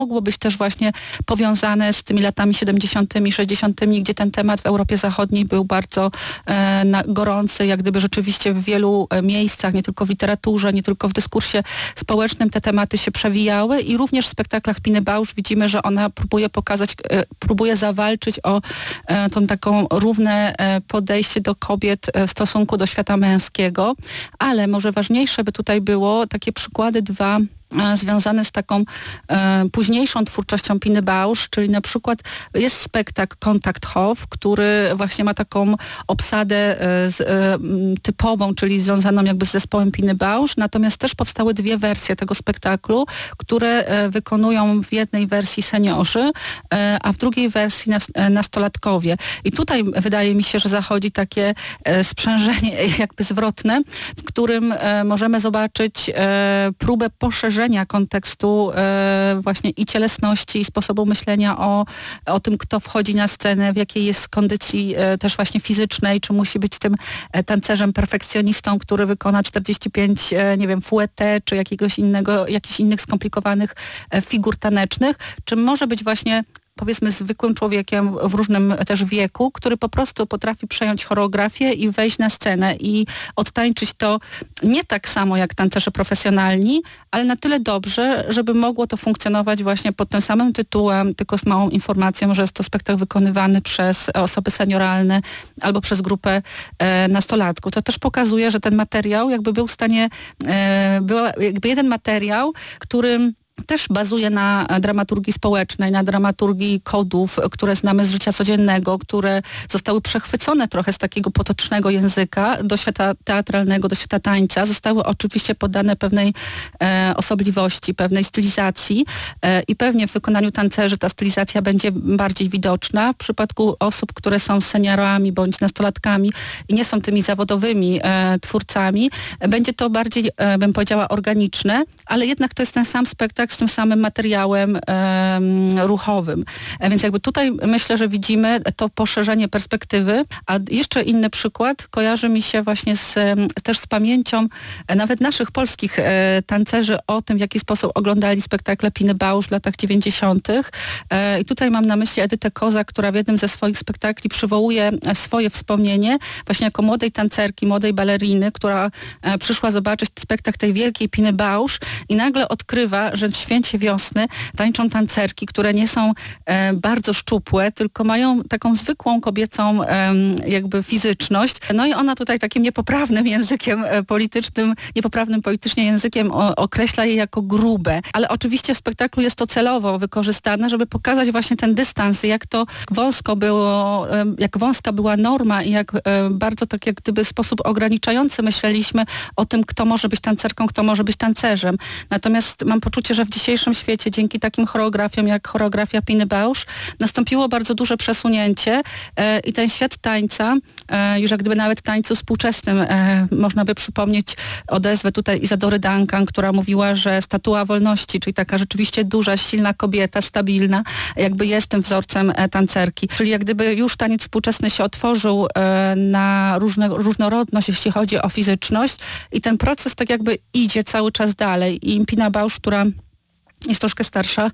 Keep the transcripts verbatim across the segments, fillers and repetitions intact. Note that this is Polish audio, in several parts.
mogło być też właśnie powiązane z tymi latami siedemdziesiątymi, sześćdziesiątymi, gdzie ten temat w Europie Zachodniej był bardzo e, na, gorący, jak gdyby rzeczywiście w wielu e, miejscach, nie tylko w literaturze, nie tylko w dyskursie społecznym te tematy się przewijały i również w spektaklach Piny Bausch widzimy, że ona próbuje pokazać, e, próbuje zawalczyć o e, tą taką równe e, podejście do kobiet e, w stosunku do świata męskiego, ale może ważniejsze by tutaj było takie przykłady dwa związane z taką e, późniejszą twórczością Piny Bausch, czyli na przykład jest spektakl Kontakthof, który właśnie ma taką obsadę e, z, e, typową, czyli związaną jakby z zespołem Piny Bausch, natomiast też powstały dwie wersje tego spektaklu, które e, wykonują w jednej wersji seniorzy, e, a w drugiej wersji nas, e, nastolatkowie. I tutaj wydaje mi się, że zachodzi takie e, sprzężenie jakby zwrotne, w którym e, możemy zobaczyć e, próbę poszerzenia kontekstu e, właśnie i cielesności, i sposobu myślenia o, o tym, kto wchodzi na scenę, w jakiej jest kondycji e, też właśnie fizycznej, czy musi być tym e, tancerzem perfekcjonistą, który wykona czterdzieści pięć, e, nie wiem, fouetté, czy jakiegoś innego, jakichś innych skomplikowanych e, figur tanecznych, czy może być właśnie powiedzmy zwykłym człowiekiem w różnym też wieku, który po prostu potrafi przejąć choreografię i wejść na scenę i odtańczyć to nie tak samo jak tancerze profesjonalni, ale na tyle dobrze, żeby mogło to funkcjonować właśnie pod tym samym tytułem, tylko z małą informacją, że jest to spektakl wykonywany przez osoby senioralne albo przez grupę e, nastolatków. To też pokazuje, że ten materiał jakby był w stanie, e, była jakby jeden materiał, którym też bazuje na dramaturgii społecznej, na dramaturgii kodów, które znamy z życia codziennego, które zostały przechwycone trochę z takiego potocznego języka do świata teatralnego, do świata tańca. Zostały oczywiście poddane pewnej e, osobliwości, pewnej stylizacji e, i pewnie w wykonaniu tancerzy ta stylizacja będzie bardziej widoczna. W przypadku osób, które są seniorami bądź nastolatkami i nie są tymi zawodowymi e, twórcami, będzie to bardziej, e, bym powiedziała, organiczne, ale jednak to jest ten sam spektakl z tym samym materiałem um, ruchowym. A więc jakby tutaj myślę, że widzimy to poszerzenie perspektywy, a jeszcze inny przykład kojarzy mi się właśnie z, też z pamięcią nawet naszych polskich e, tancerzy o tym, w jaki sposób oglądali spektakle Piny Bausch w latach dziewięćdziesiątych. E, I tutaj mam na myśli Edytę Kozak, która w jednym ze swoich spektakli przywołuje swoje wspomnienie właśnie jako młodej tancerki, młodej baleriny, która e, przyszła zobaczyć spektakl tej wielkiej Piny Bausch i nagle odkrywa, że w Święcie Wiosny tańczą tancerki, które nie są e, bardzo szczupłe, tylko mają taką zwykłą kobiecą e, jakby fizyczność. No i ona tutaj takim niepoprawnym językiem e, politycznym, niepoprawnym politycznie językiem o, określa je jako grube. Ale oczywiście w spektaklu jest to celowo wykorzystane, żeby pokazać właśnie ten dystans, jak to wąsko było, e, jak wąska była norma i jak e, bardzo tak jak gdyby w sposób ograniczający myśleliśmy o tym, kto może być tancerką, kto może być tancerzem. Natomiast mam poczucie, że w dzisiejszym świecie dzięki takim choreografiom jak choreografia Piny Bausch nastąpiło bardzo duże przesunięcie e, i ten świat tańca, e, już jak gdyby nawet tańcu współczesnym, e, można by przypomnieć odezwę tutaj Isadory Duncan, która mówiła, że statua wolności, czyli taka rzeczywiście duża, silna kobieta, stabilna, jakby jest tym wzorcem e, tancerki. Czyli jak gdyby już taniec współczesny się otworzył e, na różne, różnorodność, jeśli chodzi o fizyczność i ten proces tak jakby idzie cały czas dalej i Pina Bausch, która jest troszkę starsza,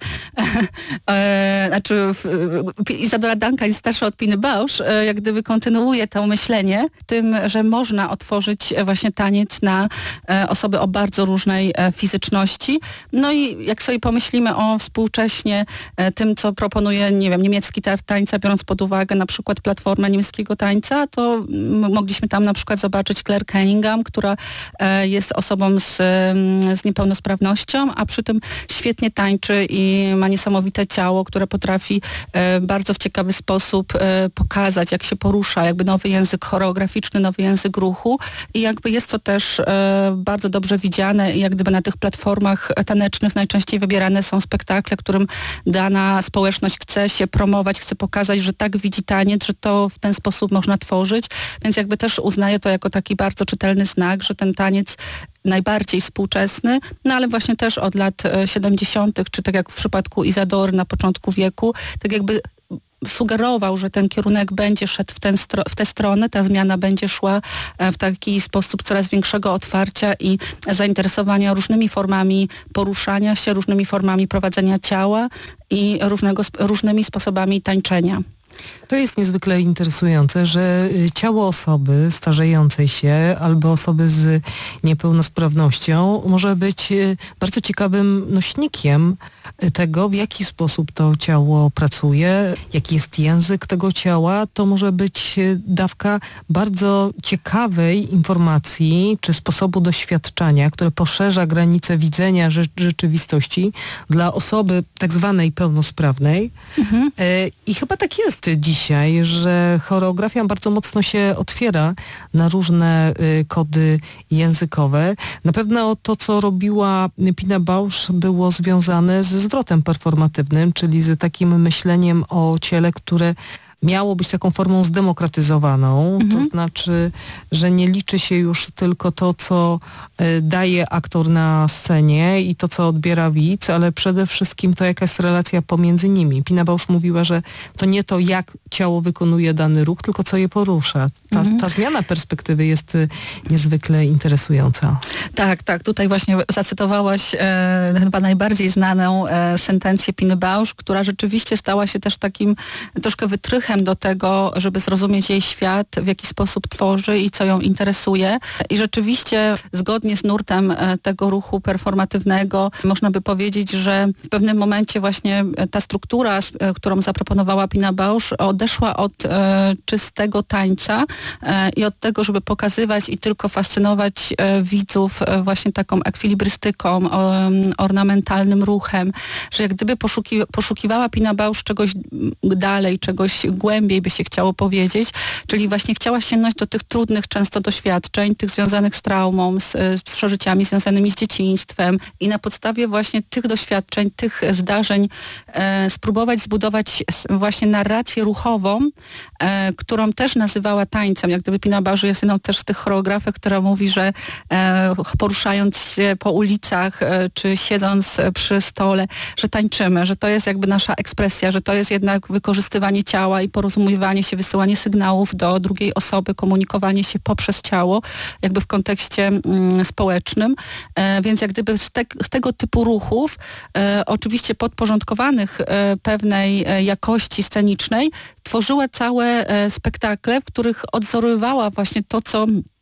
e, znaczy w, Isadora Duncan jest starsza od Piny Bausch, e, jak gdyby kontynuuje to myślenie tym, że można otworzyć właśnie taniec na e, osoby o bardzo różnej e, fizyczności. No i jak sobie pomyślimy o współcześnie e, tym, co proponuje, nie wiem, niemiecki teatr tańca, biorąc pod uwagę na przykład platformę niemieckiego tańca, to m, mogliśmy tam na przykład zobaczyć Claire Cunningham, która e, jest osobą z, z niepełnosprawnością, a przy tym świetnie tańczy i ma niesamowite ciało, które potrafi e, bardzo w ciekawy sposób e, pokazać, jak się porusza, jakby nowy język choreograficzny, nowy język ruchu i jakby jest to też e, bardzo dobrze widziane i jak gdyby na tych platformach tanecznych najczęściej wybierane są spektakle, którym dana społeczność chce się promować, chce pokazać, że tak widzi taniec, że to w ten sposób można tworzyć, więc jakby też uznaję to jako taki bardzo czytelny znak, że ten taniec najbardziej współczesny, no ale właśnie też od lat siedemdziesiątych, czy tak jak w przypadku Isadory na początku wieku, tak jakby sugerował, że ten kierunek będzie szedł w, ten stro- w tę stronę, ta zmiana będzie szła w taki sposób coraz większego otwarcia i zainteresowania różnymi formami poruszania się, różnymi formami prowadzenia ciała i różnego, różnymi sposobami tańczenia. To jest niezwykle interesujące, że ciało osoby starzejącej się albo osoby z niepełnosprawnością może być bardzo ciekawym nośnikiem tego, w jaki sposób to ciało pracuje, jaki jest język tego ciała. To może być dawka bardzo ciekawej informacji czy sposobu doświadczania, które poszerza granice widzenia rze- rzeczywistości dla osoby tak zwanej pełnosprawnej. Mhm. I chyba tak jest dzisiaj, że choreografia bardzo mocno się otwiera na różne y, kody językowe. Na pewno to, co robiła Pina Bausch, było związane ze zwrotem performatywnym, czyli z takim myśleniem o ciele, które miało być taką formą zdemokratyzowaną, mhm. to znaczy, że nie liczy się już tylko to, co y, daje aktor na scenie i to, co odbiera widz, ale przede wszystkim to, jaka jest relacja pomiędzy nimi. Pina Bausch mówiła, że to nie to, jak ciało wykonuje dany ruch, tylko co je porusza. Ta, mhm. ta zmiana perspektywy jest y, niezwykle interesująca. Tak, tak. Tutaj właśnie zacytowałaś e, chyba najbardziej znaną e, sentencję Piny Bausch, która rzeczywiście stała się też takim troszkę wytrychem do tego, żeby zrozumieć jej świat, w jaki sposób tworzy i co ją interesuje. I rzeczywiście zgodnie z nurtem tego ruchu performatywnego można by powiedzieć, że w pewnym momencie właśnie ta struktura, którą zaproponowała Pina Bausch, odeszła od e, czystego tańca e, i od tego, żeby pokazywać i tylko fascynować e, widzów e, właśnie taką ekwilibrystyką, o, ornamentalnym ruchem, że jak gdyby poszuki, poszukiwała Pina Bausch czegoś dalej, czegoś głębiej by się chciało powiedzieć, czyli właśnie chciała sięgnąć do tych trudnych często doświadczeń, tych związanych z traumą, z, z przeżyciami związanymi z dzieciństwem i na podstawie właśnie tych doświadczeń, tych zdarzeń e, spróbować zbudować właśnie narrację ruchową, e, którą też nazywała tańcem. Jak gdyby Pina Bausch jest jedną też z tych choreografek, która mówi, że e, poruszając się po ulicach, e, czy siedząc przy stole, że tańczymy, że to jest jakby nasza ekspresja, że to jest jednak wykorzystywanie ciała i porozumiewanie się, wysyłanie sygnałów do drugiej osoby, komunikowanie się poprzez ciało, jakby w kontekście mm, społecznym. E, więc jak gdyby z, te, z tego typu ruchów, e, oczywiście podporządkowanych e, pewnej e, jakości scenicznej, tworzyła całe e, spektakle, w których odzorowywała właśnie to, co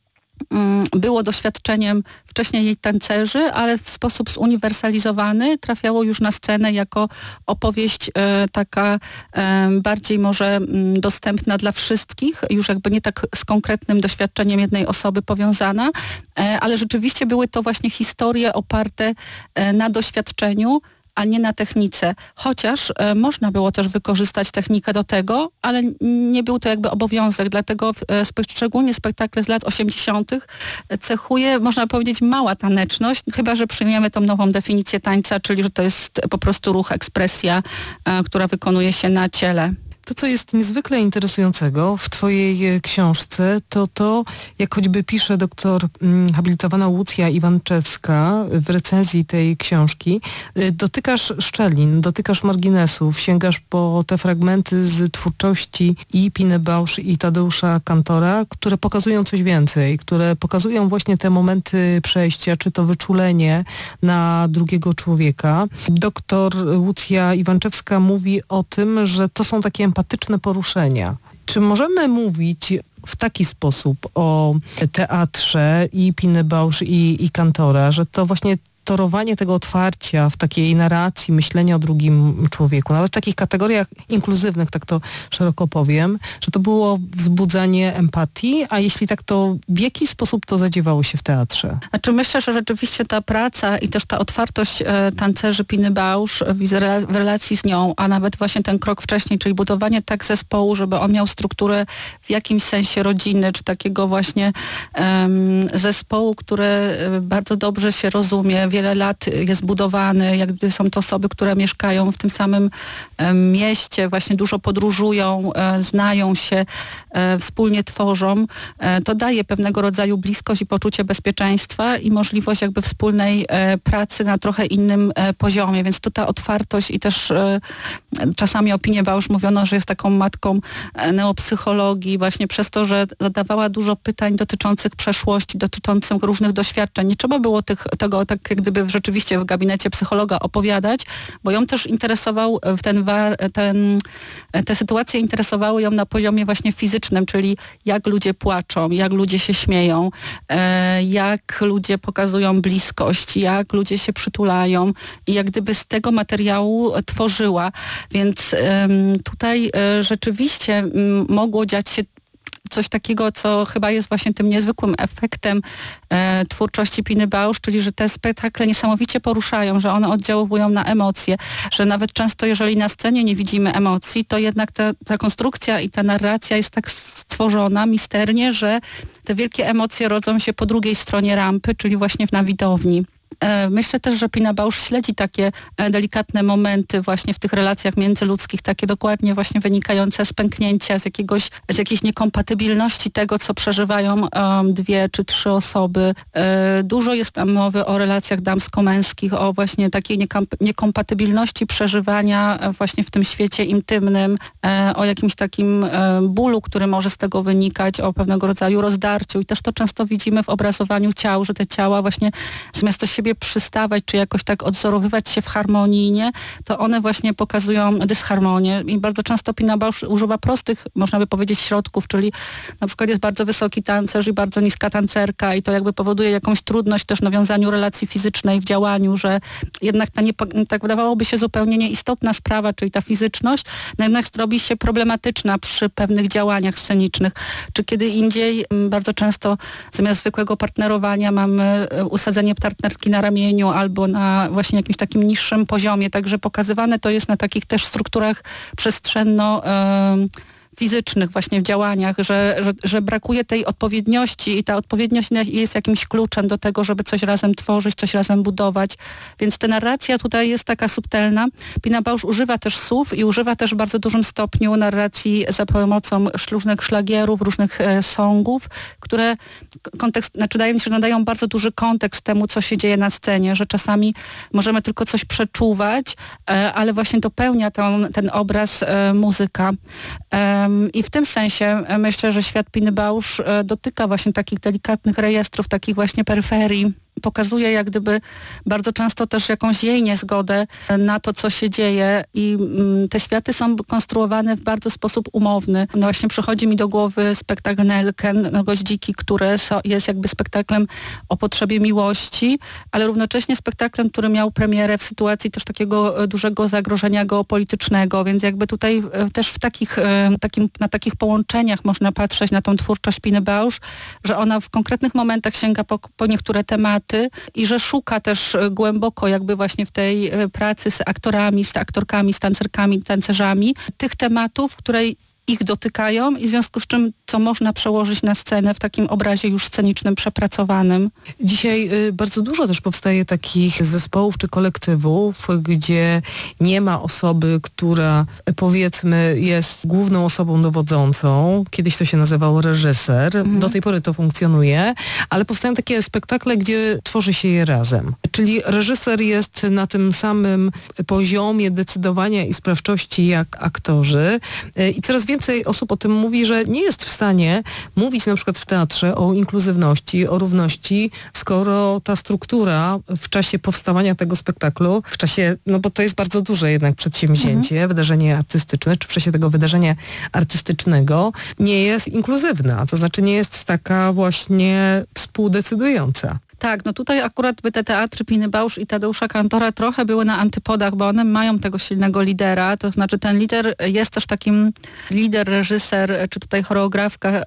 było doświadczeniem wcześniej jej tancerzy, ale w sposób zuniwersalizowany trafiało już na scenę jako opowieść e, taka e, bardziej może m, dostępna dla wszystkich, już jakby nie tak z konkretnym doświadczeniem jednej osoby powiązana, e, ale rzeczywiście były to właśnie historie oparte e, na doświadczeniu, a nie na technice. Chociaż e, można było też wykorzystać technikę do tego, ale nie był to jakby obowiązek, dlatego e, spe, szczególnie spektakle z lat osiemdziesiątych cechuje, można powiedzieć, mała taneczność, chyba że przyjmiemy tą nową definicję tańca, czyli że to jest po prostu ruch, ekspresja, e, która wykonuje się na ciele. To, co jest niezwykle interesującego w twojej książce, to to, jak choćby pisze doktor mm, habilitowana Łucja Iwanczewska w recenzji tej książki, y, dotykasz szczelin, dotykasz marginesów, sięgasz po te fragmenty z twórczości i Piny Bausch i Tadeusza Kantora, które pokazują coś więcej, które pokazują właśnie te momenty przejścia, czy to wyczulenie na drugiego człowieka. Doktor Łucja Iwanczewska mówi o tym, że to są takie empatyczne poruszenia. Czy możemy mówić w taki sposób o teatrze i Piny Bausch i, i Kantora, że to właśnie torowanie tego otwarcia w takiej narracji, myślenia o drugim człowieku, nawet w takich kategoriach inkluzywnych, tak to szeroko powiem, że to było wzbudzanie empatii, a jeśli tak, to w jaki sposób to zadziewało się w teatrze? Znaczy myślę, że rzeczywiście ta praca i też ta otwartość e, tancerzy Piny Bausch w, w relacji z nią, a nawet właśnie ten krok wcześniej, czyli budowanie tak zespołu, żeby on miał strukturę w jakimś sensie rodziny, czy takiego właśnie um, zespołu, który bardzo dobrze się rozumie, wiele lat jest budowany, jak gdyby są to osoby, które mieszkają w tym samym mieście, właśnie dużo podróżują, znają się, wspólnie tworzą, to daje pewnego rodzaju bliskość i poczucie bezpieczeństwa i możliwość jakby wspólnej pracy na trochę innym poziomie, więc tu ta otwartość i też czasami o Pinie Bausch mówiono, że jest taką matką neopsychologii właśnie przez to, że zadawała dużo pytań dotyczących przeszłości, dotyczących różnych doświadczeń. Nie trzeba było tych, tego tak jak gdyby rzeczywiście w gabinecie psychologa opowiadać, bo ją też interesował ten, ten, te sytuacje interesowały ją na poziomie właśnie fizycznym, czyli jak ludzie płaczą, jak ludzie się śmieją, jak ludzie pokazują bliskość, jak ludzie się przytulają i jak gdyby z tego materiału tworzyła. Więc tutaj rzeczywiście mogło dziać się coś takiego, co chyba jest właśnie tym niezwykłym efektem e, twórczości Piny Bausch, czyli że te spektakle niesamowicie poruszają, że one oddziałują na emocje, że nawet często jeżeli na scenie nie widzimy emocji, to jednak ta, ta konstrukcja i ta narracja jest tak stworzona misternie, że te wielkie emocje rodzą się po drugiej stronie rampy, czyli właśnie na widowni. Myślę też, że Pina Bausch śledzi takie delikatne momenty właśnie w tych relacjach międzyludzkich, takie dokładnie właśnie wynikające z pęknięcia, z jakiegoś, z jakiejś niekompatybilności tego, co przeżywają um, dwie czy trzy osoby. E, dużo jest tam mowy o relacjach damsko-męskich, o właśnie takiej niekom- niekompatybilności przeżywania właśnie w tym świecie intymnym, e, o jakimś takim e, bólu, który może z tego wynikać, o pewnego rodzaju rozdarciu i też to często widzimy w obrazowaniu ciał, że te ciała właśnie zamiast do siebie przystawać, czy jakoś tak odzorowywać się w harmonijnie, to one właśnie pokazują dysharmonię i bardzo często Pina Bausch używa prostych, można by powiedzieć, środków, czyli na przykład jest bardzo wysoki tancerz i bardzo niska tancerka i to jakby powoduje jakąś trudność też w nawiązaniu relacji fizycznej w działaniu, że jednak ta nie, tak wydawałoby się zupełnie nieistotna sprawa, czyli ta fizyczność, no jednak robi się problematyczna przy pewnych działaniach scenicznych, czy kiedy indziej bardzo często zamiast zwykłego partnerowania mamy usadzenie partnerki na ramieniu albo na właśnie jakimś takim niższym poziomie, także pokazywane to jest na takich też strukturach przestrzenno fizycznych właśnie w działaniach, że, że, że brakuje tej odpowiedniości i ta odpowiedniość jest jakimś kluczem do tego, żeby coś razem tworzyć, coś razem budować. Więc ta narracja tutaj jest taka subtelna. Pina Bausch używa też słów i używa też w bardzo dużym stopniu narracji za pomocą różnych szlagierów, różnych e, songów, które kontekst, znaczy daje mi się, że nadają bardzo duży kontekst temu, co się dzieje na scenie, że czasami możemy tylko coś przeczuwać, e, ale właśnie dopełnia tą, ten obraz e, muzyka. E, I w tym sensie myślę, że świat Piny Bausch dotyka właśnie takich delikatnych rejestrów, takich właśnie peryferii. Pokazuje jak gdyby bardzo często też jakąś jej niezgodę na to, co się dzieje i te światy są konstruowane w bardzo sposób umowny. No właśnie przychodzi mi do głowy spektakl Nelken, no Goździki, który jest jakby spektaklem o potrzebie miłości, ale równocześnie spektaklem, który miał premierę w sytuacji też takiego dużego zagrożenia geopolitycznego, więc jakby tutaj też w takich, takim, na takich połączeniach można patrzeć na tą twórczość Piny Bausch, że ona w konkretnych momentach sięga po, po niektóre tematy, i że szuka też głęboko jakby właśnie w tej pracy z aktorami, z aktorkami, z tancerkami, tancerzami tych tematów, które ich dotykają i w związku z czym co można przełożyć na scenę w takim obrazie już scenicznym, przepracowanym. Dzisiaj y, bardzo dużo też powstaje takich zespołów czy kolektywów, gdzie nie ma osoby, która powiedzmy jest główną osobą dowodzącą. Kiedyś to się nazywało reżyser. Mhm. Do tej pory to funkcjonuje, ale powstają takie spektakle, gdzie tworzy się je razem. Czyli reżyser jest na tym samym poziomie decydowania i sprawczości jak aktorzy y, i coraz więcej osób o tym mówi, że nie jest w stanie mówić na przykład w teatrze o inkluzywności, o równości, skoro ta struktura w czasie powstawania tego spektaklu, w czasie, no bo to jest bardzo duże jednak przedsięwzięcie, mhm. wydarzenie artystyczne, czy w czasie tego wydarzenia artystycznego nie jest inkluzywna, to znaczy nie jest taka właśnie współdecydująca. Tak, no tutaj akurat by te teatry Piny Bausch i Tadeusza Kantora trochę były na antypodach, bo one mają tego silnego lidera, to znaczy ten lider jest też takim lider, reżyser, czy tutaj choreografka,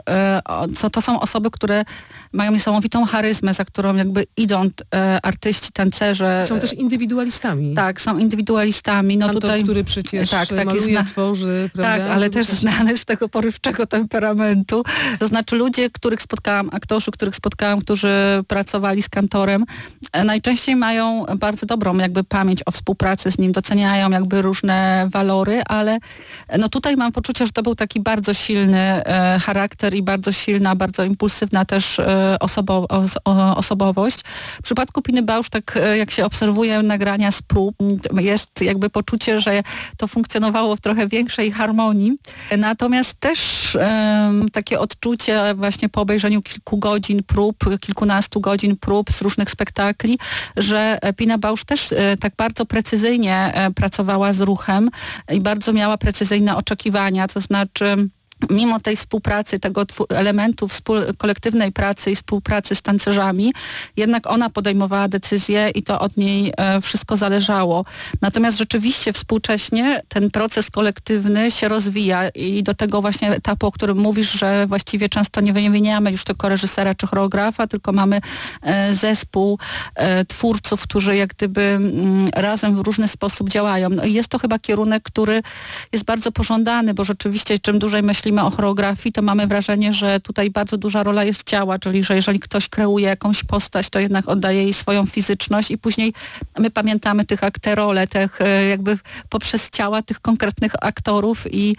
co to są osoby, które mają niesamowitą charyzmę, za którą jakby idą artyści, tancerze. Są też indywidualistami. Tak, są indywidualistami. No Kantor, tutaj, który przecież tak, maluje, zna... tworzy, prawda? Tak, ale też znany z tego porywczego temperamentu. To znaczy ludzie, których spotkałam, aktorzy, których spotkałam, którzy pracowali z z kantorem, najczęściej mają bardzo dobrą jakby pamięć o współpracy z nim, doceniają jakby różne walory, ale no tutaj mam poczucie, że to był taki bardzo silny e, charakter i bardzo silna, bardzo impulsywna też e, osobo, os, o, osobowość. W przypadku Piny Bausch, tak e, jak się obserwuje nagrania z prób, jest jakby poczucie, że to funkcjonowało w trochę większej harmonii. Natomiast też e, takie odczucie właśnie po obejrzeniu kilku godzin prób, kilkunastu godzin prób z różnych spektakli, że Pina Bausch też e, tak bardzo precyzyjnie e, pracowała z ruchem i bardzo miała precyzyjne oczekiwania, to znaczy mimo tej współpracy, tego elementu współ- kolektywnej pracy i współpracy z tancerzami, jednak ona podejmowała decyzje i to od niej e, wszystko zależało. Natomiast rzeczywiście współcześnie ten proces kolektywny się rozwija i do tego właśnie etapu, o którym mówisz, że właściwie często nie wymieniamy już tylko reżysera czy choreografa, tylko mamy e, zespół e, twórców, którzy jak gdyby m, razem w różny sposób działają. No i jest to chyba kierunek, który jest bardzo pożądany, bo rzeczywiście czym dłużej myślimy o choreografii, to mamy wrażenie, że tutaj bardzo duża rola jest ciała, czyli że jeżeli ktoś kreuje jakąś postać, to jednak oddaje jej swoją fizyczność i później my pamiętamy tych aktorole, tych jakby poprzez ciała tych konkretnych aktorów i,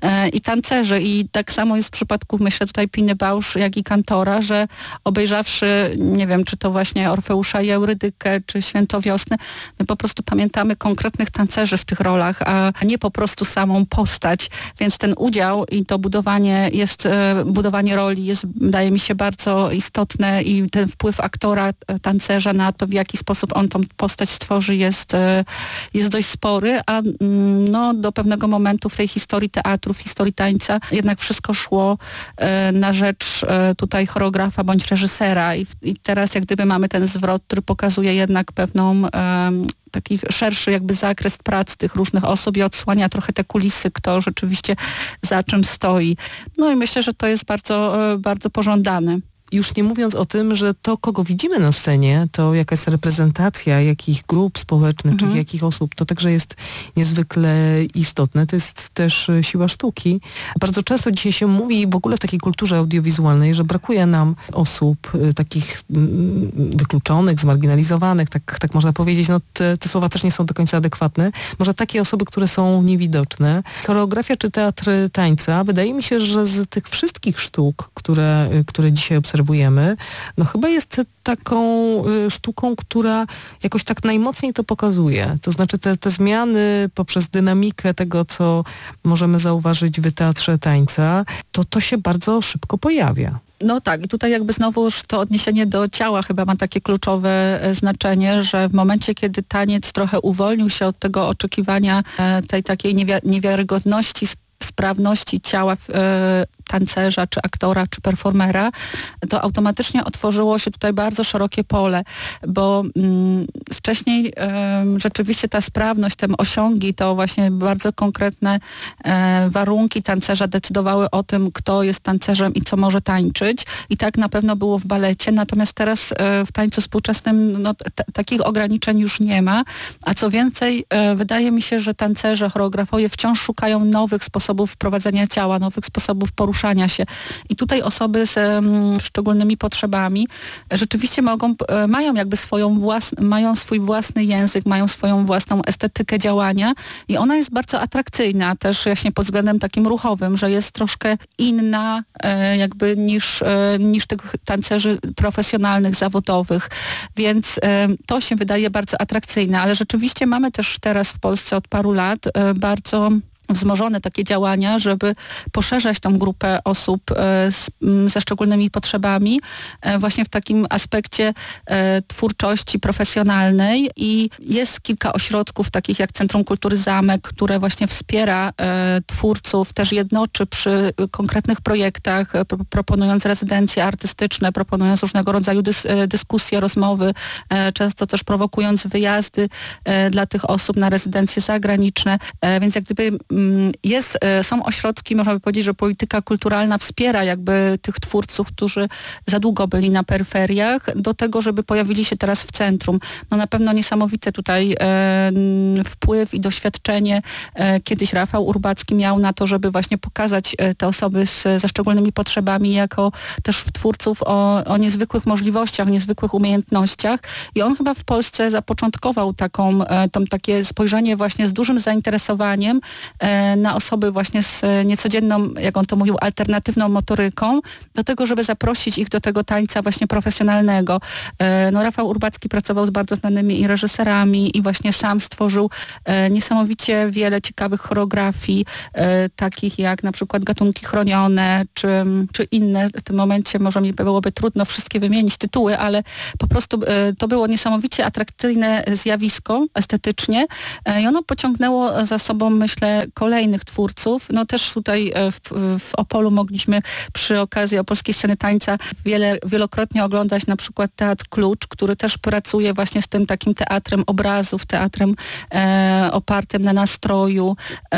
i tancerzy. I tak samo jest w przypadku, myślę tutaj Piny Bausch, jak i Kantora, że obejrzawszy, nie wiem, czy to właśnie Orfeusza i Eurydykę, czy Świętowiosny, my po prostu pamiętamy konkretnych tancerzy w tych rolach, a nie po prostu samą postać. Więc ten udział i to budowanie jest, budowanie roli jest, wydaje mi się, bardzo istotne i ten wpływ aktora, tancerza na to, w jaki sposób on tą postać stworzy, jest, jest dość spory, a no, do pewnego momentu w tej historii teatru, w historii tańca jednak wszystko szło na rzecz tutaj choreografa bądź reżysera i, i teraz jak gdyby mamy ten zwrot, który pokazuje jednak pewną um, taki szerszy jakby zakres prac tych różnych osób i odsłania trochę te kulisy, kto rzeczywiście za czym stoi. No i myślę, że to jest bardzo, bardzo pożądane. Już nie mówiąc o tym, że to, kogo widzimy na scenie, to jaka jest reprezentacja, jakich grup społecznych, mhm. czy jakich osób, to także jest niezwykle istotne. To jest też siła sztuki. Bardzo często dzisiaj się mówi w ogóle w takiej kulturze audiowizualnej, że brakuje nam osób y, takich y, wykluczonych, zmarginalizowanych, tak, tak można powiedzieć. No te, te słowa też nie są do końca adekwatne. Może takie osoby, które są niewidoczne. Choreografia czy teatr tańca, wydaje mi się, że z tych wszystkich sztuk, które, y, które dzisiaj obserwujemy, no chyba jest taką y, sztuką, która jakoś tak najmocniej to pokazuje. To znaczy te, te zmiany poprzez dynamikę tego, co możemy zauważyć w teatrze tańca, to to się bardzo szybko pojawia. No tak, i tutaj jakby znowu już to odniesienie do ciała chyba ma takie kluczowe znaczenie, że w momencie, kiedy taniec trochę uwolnił się od tego oczekiwania tej takiej niewia- niewiarygodności, sprawności ciała e, tancerza, czy aktora, czy performera, to automatycznie otworzyło się tutaj bardzo szerokie pole, bo mm, wcześniej e, rzeczywiście ta sprawność, te osiągi, to właśnie bardzo konkretne e, warunki tancerza decydowały o tym, kto jest tancerzem i co może tańczyć. I tak na pewno było w balecie, natomiast teraz e, w tańcu współczesnym no, t- takich ograniczeń już nie ma, a co więcej, e, wydaje mi się, że tancerze, choreografowie wciąż szukają nowych sposobów wprowadzenia ciała, nowych sposobów poruszania się. I tutaj osoby z um, szczególnymi potrzebami rzeczywiście mogą, e, mają jakby swoją własną, mają swój własny język, mają swoją własną estetykę działania i ona jest bardzo atrakcyjna też właśnie pod względem takim ruchowym, że jest troszkę inna e, jakby niż, e, niż tych tancerzy profesjonalnych, zawodowych. Więc e, to się wydaje bardzo atrakcyjne, ale rzeczywiście mamy też teraz w Polsce od paru lat e, bardzo wzmożone takie działania, żeby poszerzać tą grupę osób e, z, m, ze szczególnymi potrzebami e, właśnie w takim aspekcie e, twórczości profesjonalnej i jest kilka ośrodków takich jak Centrum Kultury Zamek, które właśnie wspiera e, twórców, też jednoczy przy konkretnych projektach, e, proponując rezydencje artystyczne, proponując różnego rodzaju dys, e, dyskusje, rozmowy, e, często też prowokując wyjazdy e, dla tych osób na rezydencje zagraniczne, e, więc jak gdyby jest, są ośrodki, można by powiedzieć, że polityka kulturalna wspiera jakby tych twórców, którzy za długo byli na peryferiach, do tego, żeby pojawili się teraz w centrum. No na pewno niesamowity tutaj e, wpływ i doświadczenie e, kiedyś Rafał Urbacki miał na to, żeby właśnie pokazać e, te osoby z, ze szczególnymi potrzebami jako też twórców o, o niezwykłych możliwościach, niezwykłych umiejętnościach i on chyba w Polsce zapoczątkował taką, e, tą, takie spojrzenie właśnie z dużym zainteresowaniem e, na osoby właśnie z niecodzienną, jak on to mówił, alternatywną motoryką, do tego, żeby zaprosić ich do tego tańca właśnie profesjonalnego. E, no Rafał Urbacki pracował z bardzo znanymi i reżyserami i właśnie sam stworzył e, niesamowicie wiele ciekawych choreografii, e, takich jak na przykład Gatunki chronione, czy, czy inne. W tym momencie może mi byłoby trudno wszystkie wymienić tytuły, ale po prostu e, to było niesamowicie atrakcyjne zjawisko estetycznie e, i ono pociągnęło za sobą, myślę, kolejnych twórców. No też tutaj w, w Opolu mogliśmy przy okazji Opolskiej Sceny Tańca wiele, wielokrotnie oglądać na przykład Teatr Klucz, który też pracuje właśnie z tym takim teatrem obrazów, teatrem e, opartym na nastroju,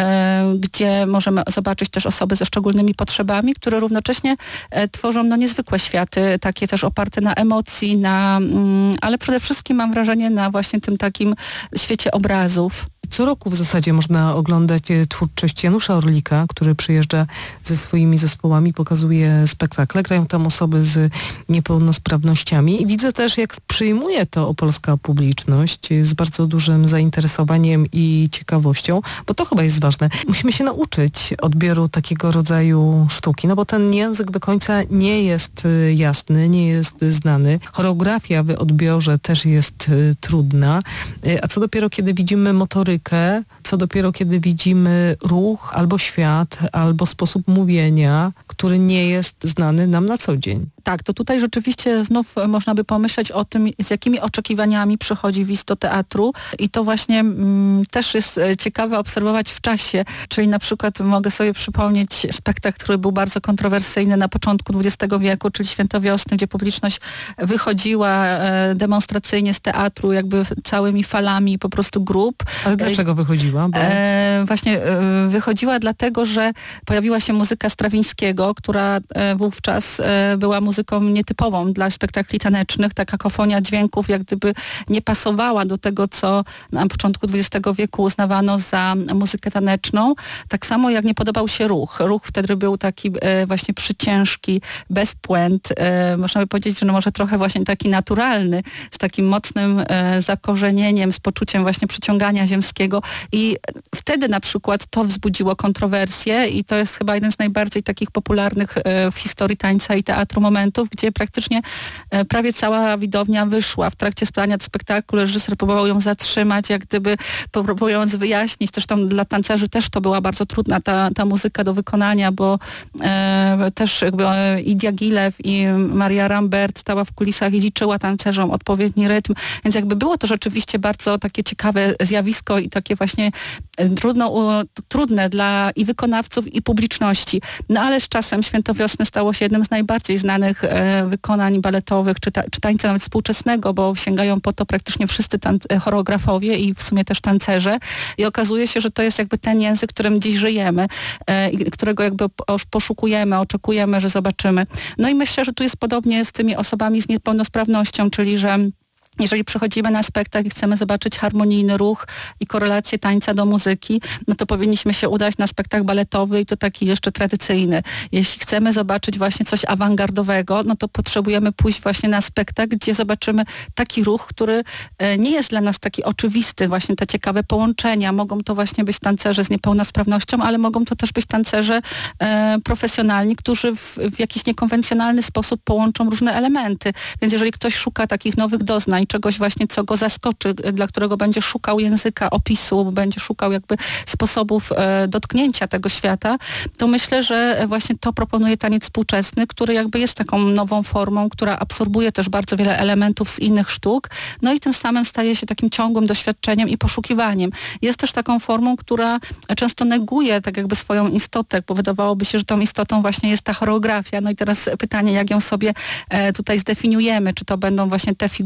e, gdzie możemy zobaczyć też osoby ze szczególnymi potrzebami, które równocześnie e, tworzą no, niezwykłe światy, takie też oparte na emocji, na, mm, ale przede wszystkim mam wrażenie na właśnie tym takim świecie obrazów. Co roku w zasadzie można oglądać twórczość Janusza Orlika, który przyjeżdża ze swoimi zespołami, pokazuje spektakle. Grają tam osoby z niepełnosprawnościami. I widzę też, jak przyjmuje to opolska publiczność z bardzo dużym zainteresowaniem i ciekawością, bo to chyba jest ważne. Musimy się nauczyć odbioru takiego rodzaju sztuki, no bo ten język do końca nie jest jasny, nie jest znany. Choreografia w odbiorze też jest trudna, a co dopiero kiedy widzimy motorykę, co dopiero kiedy widzimy ruch albo świat, albo sposób mówienia, który nie jest znany nam na co dzień. Tak, to tutaj rzeczywiście znów można by pomyśleć o tym, z jakimi oczekiwaniami przychodzi widz do teatru i to właśnie mm, też jest ciekawe obserwować w czasie, czyli na przykład mogę sobie przypomnieć spektakl, który był bardzo kontrowersyjny na początku dwudziestego wieku, czyli Święto Wiosny, gdzie publiczność wychodziła e, demonstracyjnie z teatru jakby całymi falami po prostu grup. Ale dlaczego wychodziła? Bo... E, właśnie e, wychodziła dlatego, że pojawiła się muzyka Strawińskiego, która e, wówczas e, była muzyką muzyką nietypową dla spektakli tanecznych. Ta kakofonia dźwięków jak gdyby nie pasowała do tego, co na początku dwudziestego wieku uznawano za muzykę taneczną. Tak samo jak nie podobał się ruch. Ruch wtedy był taki e, właśnie przyciężki, bez puent. E, można by powiedzieć, że no może trochę właśnie taki naturalny, z takim mocnym e, zakorzenieniem, z poczuciem właśnie przyciągania ziemskiego. I wtedy na przykład to wzbudziło kontrowersje i to jest chyba jeden z najbardziej takich popularnych e, w historii tańca i teatru momentów, gdzie praktycznie e, prawie cała widownia wyszła. W trakcie sprania do spektaklu reżyser próbował ją zatrzymać, jak gdyby próbując wyjaśnić. Zresztą dla tancerzy też to była bardzo trudna ta, ta muzyka do wykonania, bo e, też jakby e, i Diaghilev i Maria Rambert stała w kulisach i liczyła tancerzom odpowiedni rytm, więc jakby było to rzeczywiście bardzo takie ciekawe zjawisko i takie właśnie trudno, trudne dla i wykonawców, i publiczności. No ale z czasem Święto Wiosny stało się jednym z najbardziej znanych e, wykonań baletowych, czy, ta, czy tańca nawet współczesnego, bo sięgają po to praktycznie wszyscy tan- choreografowie i w sumie też tancerze. I okazuje się, że to jest jakby ten język, którym dziś żyjemy, e, którego jakby poszukujemy, oczekujemy, że zobaczymy. No i myślę, że tu jest podobnie z tymi osobami z niepełnosprawnością, czyli że jeżeli przychodzimy na spektakl i chcemy zobaczyć harmonijny ruch i korelację tańca do muzyki, no to powinniśmy się udać na spektakl baletowy i to taki jeszcze tradycyjny. Jeśli chcemy zobaczyć właśnie coś awangardowego, no to potrzebujemy pójść właśnie na spektakl, gdzie zobaczymy taki ruch, który nie jest dla nas taki oczywisty, właśnie te ciekawe połączenia. Mogą to właśnie być tancerze z niepełnosprawnością, ale mogą to też być tancerze e, profesjonalni, którzy w, w jakiś niekonwencjonalny sposób połączą różne elementy. Więc jeżeli ktoś szuka takich nowych doznań, czegoś właśnie, co go zaskoczy, dla którego będzie szukał języka opisu, będzie szukał jakby sposobów e, dotknięcia tego świata, to myślę, że właśnie to proponuje taniec współczesny, który jakby jest taką nową formą, która absorbuje też bardzo wiele elementów z innych sztuk, no i tym samym staje się takim ciągłym doświadczeniem i poszukiwaniem. Jest też taką formą, która często neguje tak jakby swoją istotę, bo wydawałoby się, że tą istotą właśnie jest ta choreografia. No i teraz pytanie, jak ją sobie e, tutaj zdefiniujemy, czy to będą właśnie te figury i kroki,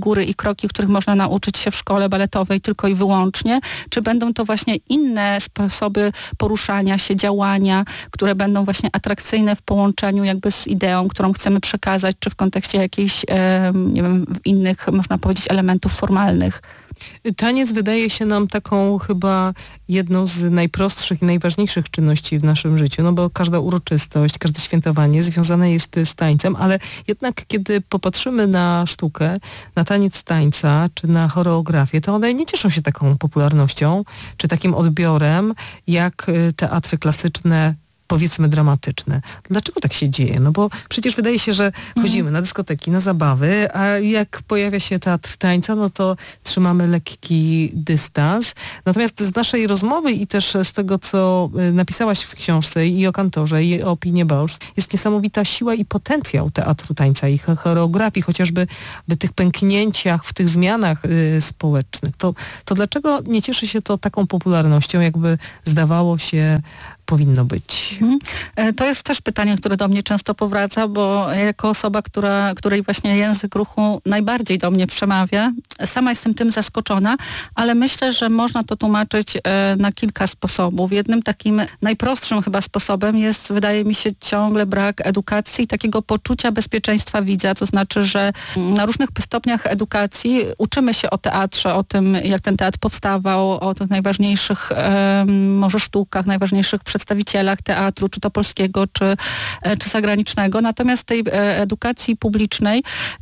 kroki, których można nauczyć się w szkole baletowej tylko i wyłącznie, czy będą to właśnie inne sposoby poruszania się, działania, które będą właśnie atrakcyjne w połączeniu jakby z ideą, którą chcemy przekazać, czy w kontekście jakichś, nie wiem, innych, można powiedzieć, elementów formalnych. Taniec wydaje się nam taką chyba jedną z najprostszych i najważniejszych czynności w naszym życiu, no bo każda uroczystość, każde świętowanie związane jest z tańcem, ale jednak kiedy popatrzymy na sztukę, na taniec tańca, czy na choreografię, to one nie cieszą się taką popularnością, czy takim odbiorem, jak teatry klasyczne, powiedzmy dramatyczne. Dlaczego tak się dzieje? No bo przecież wydaje się, że chodzimy mhm. na dyskoteki, na zabawy, a jak pojawia się teatr tańca, no to trzymamy lekki dystans. Natomiast z naszej rozmowy i też z tego, co napisałaś w książce i o kantorze, i o Pinie Bausch, jest niesamowita siła i potencjał teatru tańca i choreografii, chociażby w tych pęknięciach, w tych zmianach y, społecznych. To, to dlaczego nie cieszy się to taką popularnością, jakby zdawało się powinno być? To jest też pytanie, które do mnie często powraca, bo jako osoba, która, której właśnie język ruchu najbardziej do mnie przemawia, sama jestem tym zaskoczona, ale myślę, że można to tłumaczyć na kilka sposobów. Jednym takim najprostszym chyba sposobem jest, wydaje mi się, ciągle brak edukacji i takiego poczucia bezpieczeństwa widza, to znaczy, że na różnych stopniach edukacji uczymy się o teatrze, o tym, jak ten teatr powstawał, o tych najważniejszych może sztukach, najważniejszych przedstawicielach teatru, czy to polskiego, czy, czy zagranicznego. Natomiast tej edukacji publicznej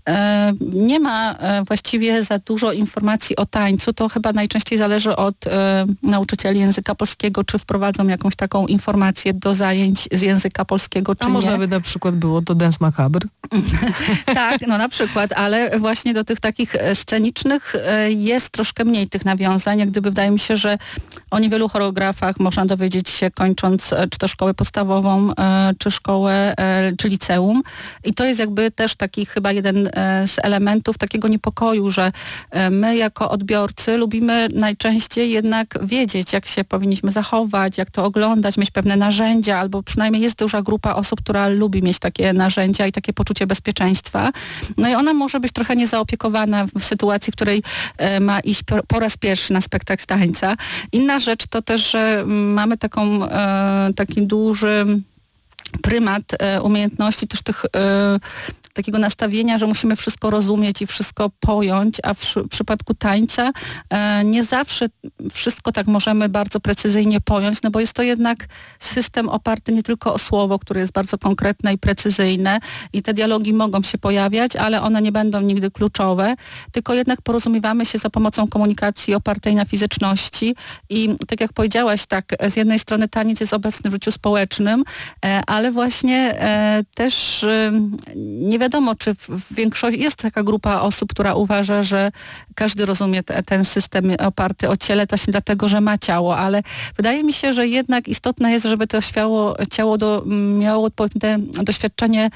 nie ma właściwie za dużo informacji o tańcu. To chyba najczęściej zależy od nauczycieli języka polskiego, czy wprowadzą jakąś taką informację do zajęć z języka polskiego, czy A nie. można by na przykład było to Dance Macabre? Tak, no na przykład, ale właśnie do tych takich scenicznych jest troszkę mniej tych nawiązań. Jak gdyby wydaje mi się, że o niewielu choreografach można dowiedzieć się kończąc czy to szkołę podstawową, czy szkołę, czy liceum. I to jest jakby też taki chyba jeden z elementów takiego niepokoju, że my jako odbiorcy lubimy najczęściej jednak wiedzieć, jak się powinniśmy zachować, jak to oglądać, mieć pewne narzędzia, albo przynajmniej jest duża grupa osób, która lubi mieć takie narzędzia i takie poczucie bezpieczeństwa. No i ona może być trochę niezaopiekowana w sytuacji, w której ma iść po raz pierwszy na spektakl tańca. Inna rzecz to też, że mamy taką taki duży prymat umiejętności też tych takiego nastawienia, że musimy wszystko rozumieć i wszystko pojąć, a w, w przypadku tańca e, nie zawsze wszystko tak możemy bardzo precyzyjnie pojąć, no bo jest to jednak system oparty nie tylko o słowo, które jest bardzo konkretne i precyzyjne i te dialogi mogą się pojawiać, ale one nie będą nigdy kluczowe, tylko jednak porozumiewamy się za pomocą komunikacji opartej na fizyczności i tak jak powiedziałaś, tak, z jednej strony taniec jest obecny w życiu społecznym, e, ale właśnie e, też e, nie wiadomo, czy w większości jest taka grupa osób, która uważa, że każdy rozumie te, ten system oparty o ciele właśnie dlatego, że ma ciało, ale wydaje mi się, że jednak istotne jest, żeby to świało, ciało do, miało odpowiednie doświadczenie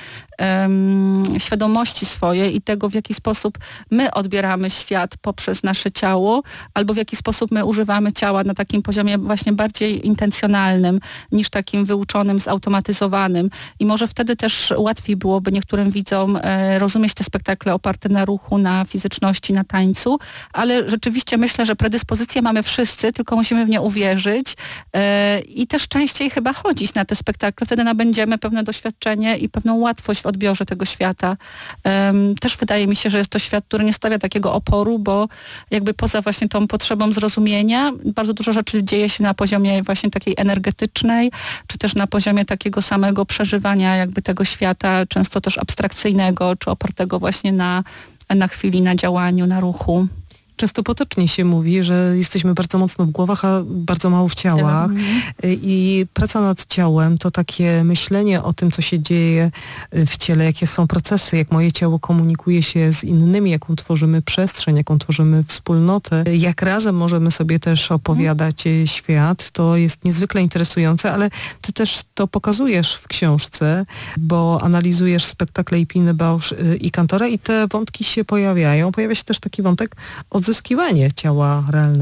um, świadomości swojej i tego, w jaki sposób my odbieramy świat poprzez nasze ciało, albo w jaki sposób my używamy ciała na takim poziomie właśnie bardziej intencjonalnym, niż takim wyuczonym, zautomatyzowanym. I może wtedy też łatwiej byłoby niektórym widzom rozumieć te spektakle oparte na ruchu, na fizyczności, na tańcu, ale rzeczywiście myślę, że predyspozycje mamy wszyscy, tylko musimy w nie uwierzyć i też częściej chyba chodzić na te spektakle, wtedy nabędziemy pewne doświadczenie i pewną łatwość w odbiorze tego świata. Też wydaje mi się, że jest to świat, który nie stawia takiego oporu, bo jakby poza właśnie tą potrzebą zrozumienia, bardzo dużo rzeczy dzieje się na poziomie właśnie takiej energetycznej, czy też na poziomie takiego samego przeżywania jakby tego świata, często też abstrakcyjnego, czy opartego właśnie na, na chwili, na działaniu, na ruchu. Często potocznie się mówi, że jesteśmy bardzo mocno w głowach, a bardzo mało w ciałach. I praca nad ciałem to takie myślenie o tym, co się dzieje w ciele, jakie są procesy, jak moje ciało komunikuje się z innymi, jaką tworzymy przestrzeń, jaką tworzymy wspólnotę, jak razem możemy sobie też opowiadać hmm. świat. To jest niezwykle interesujące, ale ty też to pokazujesz w książce, bo analizujesz spektakle i Piny Bausch i Kantora i te wątki się pojawiają. Pojawia się też taki wątek odzyskiwanie ciała realnego.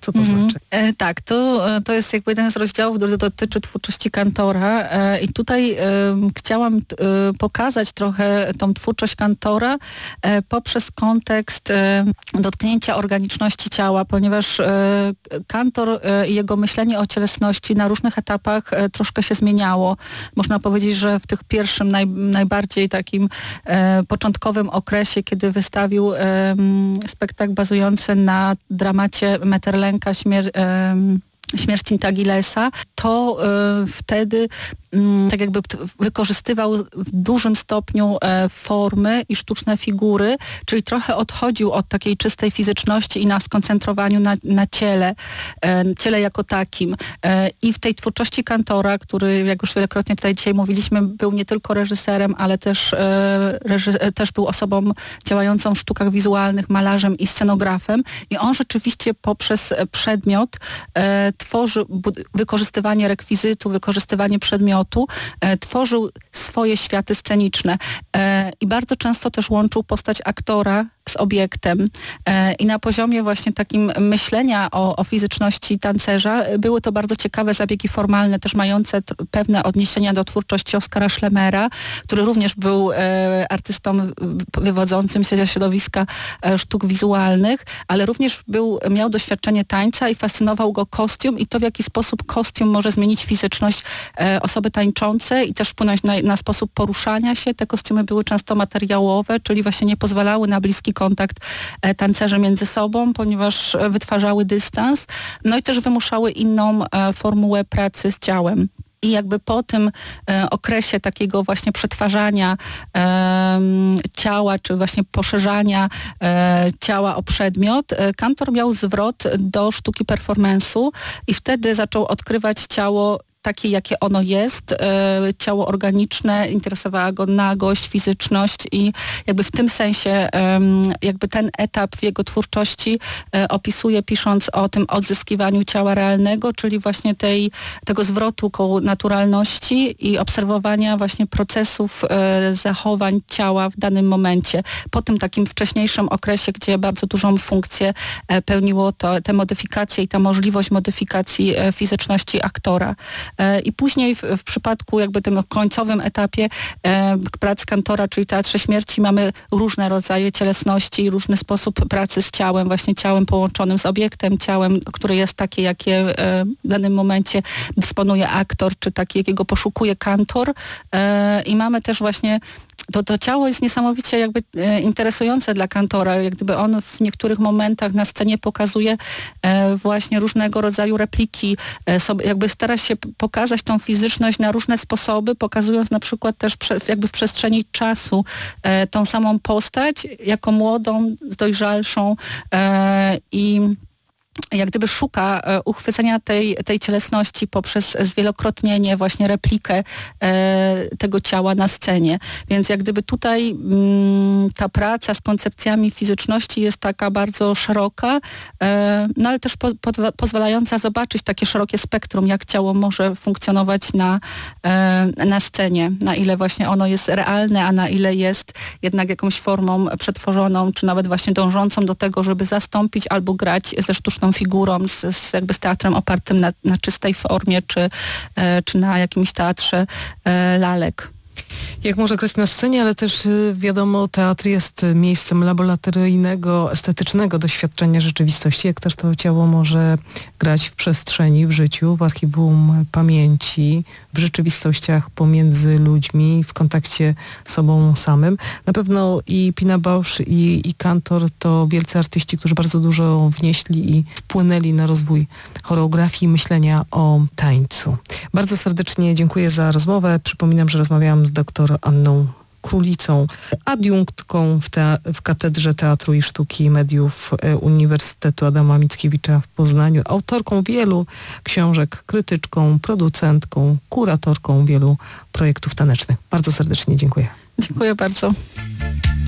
Co to mm. znaczy? E, tak, to, to jest jakby jeden z rozdziałów, który dotyczy twórczości Kantora e, i tutaj e, chciałam e, pokazać trochę tą twórczość Kantora e, poprzez kontekst e, dotknięcia organiczności ciała, ponieważ e, Kantor e, i jego myślenie o cielesności na różnych etapach e, troszkę się zmieniało. Można powiedzieć, że w tych pierwszym, naj, najbardziej takim e, początkowym okresie, kiedy wystawił e, spektakl bazujący na dramacie Metterlenka śmier- e, śmierć Intagilesa, to e, wtedy m, tak jakby t- wykorzystywał w dużym stopniu e, formy i sztuczne figury, czyli trochę odchodził od takiej czystej fizyczności i na skoncentrowaniu na, na ciele, e, ciele jako takim. E, I w tej twórczości Kantora, który, jak już wielokrotnie tutaj dzisiaj mówiliśmy, był nie tylko reżyserem, ale też, e, reży- e, też był osobą działającą w sztukach wizualnych, malarzem i scenografem. I on rzeczywiście poprzez przedmiot e, tworzył wykorzystywanie rekwizytu, wykorzystywanie przedmiotu, e, tworzył swoje światy sceniczne e, i bardzo często też łączył postać aktora z obiektem e, i na poziomie właśnie takim myślenia o, o fizyczności tancerza były to bardzo ciekawe zabiegi formalne, też mające t- pewne odniesienia do twórczości Oskara Schlemera, który również był e, artystą wywodzącym się ze środowiska e, sztuk wizualnych, ale również był, miał doświadczenie tańca i fascynował go kostium i to, w jaki sposób kostium może zmienić fizyczność e, osoby tańczącej i też wpłynąć na, na sposób poruszania się. Te kostiumy były często materiałowe, czyli właśnie nie pozwalały na bliski kontakt e, tancerzy między sobą, ponieważ e, wytwarzały dystans, no i też wymuszały inną e, formułę pracy z ciałem. I jakby po tym e, okresie takiego właśnie przetwarzania e, ciała, czy właśnie poszerzania e, ciała o przedmiot, e, Kantor miał zwrot do sztuki performance'u i wtedy zaczął odkrywać ciało takie, jakie ono jest, e, ciało organiczne, interesowała go nagość, fizyczność i jakby w tym sensie e, jakby ten etap w jego twórczości e, opisuje, pisząc o tym odzyskiwaniu ciała realnego, czyli właśnie tej, tego zwrotu koło naturalności i obserwowania właśnie procesów e, zachowań ciała w danym momencie. Po tym takim wcześniejszym okresie, gdzie bardzo dużą funkcję e, pełniło to, te modyfikacje i ta możliwość modyfikacji e, fizyczności aktora. I później w, w przypadku jakby tym końcowym etapie e, prac Kantora, czyli Teatrze Śmierci, mamy różne rodzaje cielesności, różny sposób pracy z ciałem, właśnie ciałem połączonym z obiektem, ciałem, które jest takie, jakie e, w danym momencie dysponuje aktor, czy takie, jakiego poszukuje Kantor. E, I mamy też właśnie To, to ciało jest niesamowicie jakby e, interesujące dla Kantora, jak gdyby on w niektórych momentach na scenie pokazuje e, właśnie różnego rodzaju repliki, e, sobie, jakby stara się pokazać tą fizyczność na różne sposoby, pokazując na przykład też prze, jakby w przestrzeni czasu e, tą samą postać, jako młodą, dojrzalszą e, i jak gdyby szuka e, uchwycenia tej, tej cielesności poprzez zwielokrotnienie, właśnie replikę e, tego ciała na scenie. Więc jak gdyby tutaj mm, ta praca z koncepcjami fizyczności jest taka bardzo szeroka, e, no ale też po, po, pozwalająca zobaczyć takie szerokie spektrum, jak ciało może funkcjonować na, e, na scenie, na ile właśnie ono jest realne, a na ile jest jednak jakąś formą przetworzoną, czy nawet właśnie dążącą do tego, żeby zastąpić albo grać ze sztuczną figurą, z, z jakby z teatrem opartym na, na czystej formie, czy, e, czy na jakimś teatrze e, lalek. Jak może grać na scenie, ale też wiadomo, teatr jest miejscem laboratoryjnego, estetycznego doświadczenia rzeczywistości, jak też to ciało może grać w przestrzeni, w życiu, w archiwum pamięci, w rzeczywistościach pomiędzy ludźmi, w kontakcie z sobą samym. Na pewno i Pina Bausch i, i Kantor to wielcy artyści, którzy bardzo dużo wnieśli i wpłynęli na rozwój choreografii i myślenia o tańcu. Bardzo serdecznie dziękuję za rozmowę. Przypominam, że rozmawiałam z doktor Anną Królicą, adiunktką w, te, w Katedrze Teatru i Sztuki i Mediów Uniwersytetu Adama Mickiewicza w Poznaniu, autorką wielu książek, krytyczką, producentką, kuratorką wielu projektów tanecznych. Bardzo serdecznie dziękuję. Dziękuję bardzo.